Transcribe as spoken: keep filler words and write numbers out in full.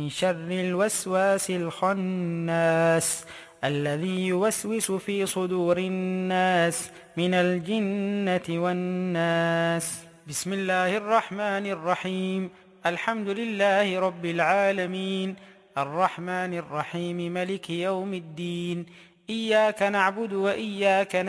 من شر الوسواس الخناس الذي يوسوس في صدور الناس من الجنة والناس. بسم الله الرحمن الرحيم. الحمد لله رب العالمين، الرحمن الرحيم، ملك يوم الدين. إياك نعبد وإياك